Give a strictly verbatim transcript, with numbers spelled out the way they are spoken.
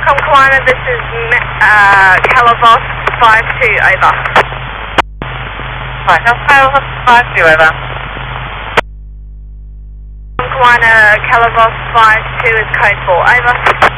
Tom Kiwana, this is uh, Calavos five two, over. Right, now Calavos five two, over. Tom Kiwana, Calavos five two is code four, over.